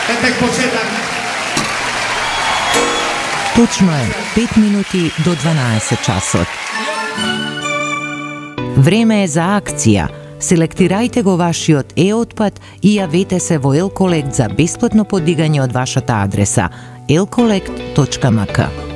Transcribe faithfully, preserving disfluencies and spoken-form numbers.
Е тек почеток. Точно е пет минути до дванаесет часот. Време е за акција. Селектирајте го вашиот е-отпад и јавете се во Елколект за бесплатно подигање од вашата адреса елколект точка ем ка.